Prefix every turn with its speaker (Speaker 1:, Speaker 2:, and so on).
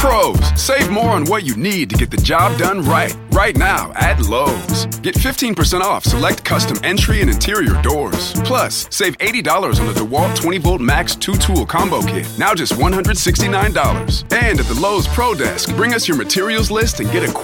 Speaker 1: Pros, save more on what you need to get the job done right. Right now at Lowe's. Get 15% off select custom entry and interior doors. Plus, save $80 on the DeWalt 20-volt Max 2-tool combo kit. Now just $169. And at the Lowe's Pro Desk, bring us your materials list and get a